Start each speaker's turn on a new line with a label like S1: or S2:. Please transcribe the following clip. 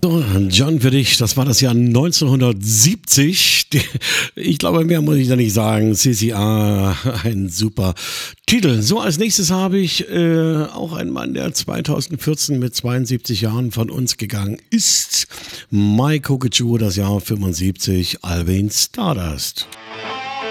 S1: So, John, für dich, das war das Jahr 1970. Ich glaube, mehr muss ich da nicht sagen. CCA, ein super Titel. So, als nächstes habe ich auch einen Mann, der 2014 mit 72 Jahren von uns gegangen ist. Mike Okeechobee, das Jahr 75, Alvin Stardust.